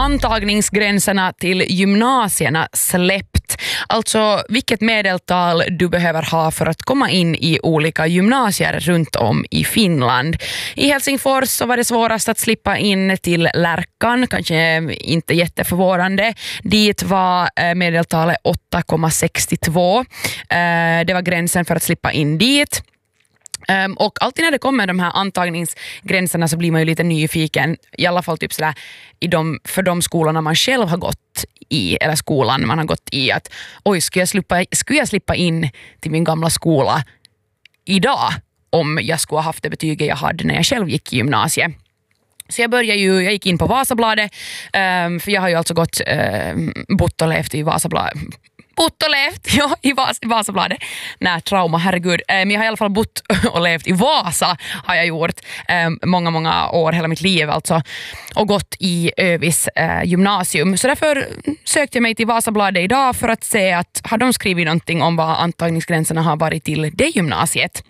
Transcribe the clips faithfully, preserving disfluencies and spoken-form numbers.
antagningsgränserna till gymnasierna släppt. Alltså vilket medeltal du behöver ha för att komma in i olika gymnasier runt om i Finland. I Helsingfors så var det svårast att slippa in till Lärkan, kanske inte jätteförvårande. Dit var medeltalet åtta komma sextiotvå. Det var gränsen för att slippa in dit. Um, och alltid när det kommer de här antagningsgränserna så blir man ju lite nyfiken, i alla fall typ sådär i de, för de skolorna man själv har gått i, eller skolan man har gått i, att oj, skulle jag slippa, skulle jag slippa in till min gamla skola idag om jag skulle ha haft det betyget jag hade när jag själv gick i gymnasiet. Så jag började ju, jag gick in på Vasabladet, um, för jag har ju alltså gått, um, bott och levt i Vasabladet, bott och levt ja, i Vas- Vasabladet. Nej, trauma, herregud. Men jag har i alla fall bott och levt i Vasa har jag gjort. Många, många år, hela mitt liv alltså. Och gått i Övis eh, gymnasium. Så därför sökte jag mig till Vasabladet idag för att se att har de skrivit någonting om vad antagningsgränserna har varit till det gymnasiet.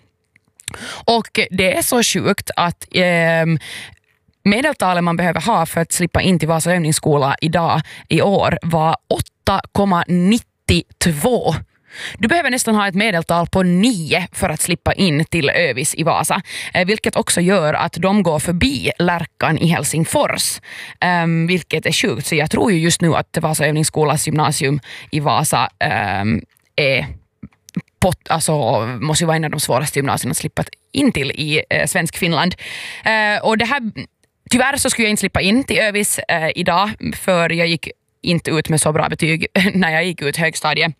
Och det är så sjukt att eh, medeltalet man behöver ha för att slippa in till Vasa övningsskola idag i år var åtta komma nittiotvå. Du behöver nästan ha ett medeltal på nio för att slippa in till Övis i Vasa, vilket också gör att de går förbi Lärkan i Helsingfors, um, vilket är sjukt. Så jag tror ju just nu att Vasa övningsskolas gymnasium i Vasa um, är pot, alltså, måste ju vara en av de svåraste gymnasierna att slippa in till i uh, svensk Finland. Uh, och det här, tyvärr så skulle jag inte slippa in till Övis uh, idag, för jag gick inte ut med så bra betyg när jag gick ut högstadiet.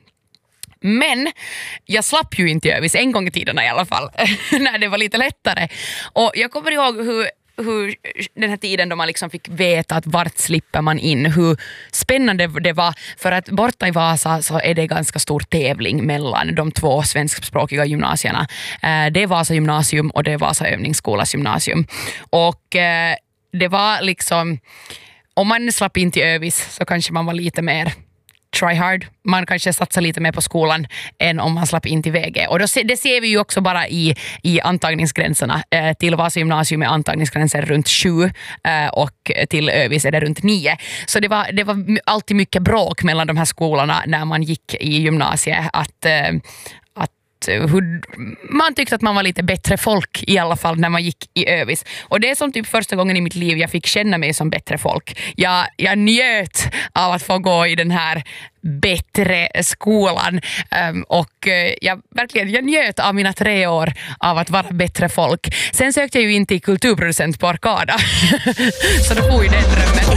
Men jag slapp ju inte Övis en gång i tiden i alla fall, när det var lite lättare. Och jag kommer ihåg hur, hur den här tiden då man liksom fick veta att vart slipper man in, hur spännande det var. För att borta i Vasa så är det ganska stor tävling mellan de två svenskspråkiga gymnasierna. Det är Vasa gymnasium och det är Vasa övningsskolas gymnasium. Och det var liksom, om man slapp in till Övis så kanske man var lite mer try hard. Man kanske satsar lite mer på skolan än om man slapp in till V G. Och då, det ser vi ju också bara i, i antagningsgränserna. Eh, till Vasa gymnasium är antagningsgränser runt sju eh, och till Övis är det runt nio. Så det var, det var alltid mycket bråk mellan de här skolorna när man gick i gymnasiet. Att... Eh, hur man tyckte att man var lite bättre folk i alla fall när man gick i Övis. Och det är som typ första gången i mitt liv jag fick känna mig som bättre folk. Jag, jag njöt av att få gå i den här bättre skolan, um, och uh, jag, verkligen, jag njöt av mina tre år av att vara bättre folk. Sen sökte jag ju in till kulturproducent på Arkada. Så då får ju den drömmen.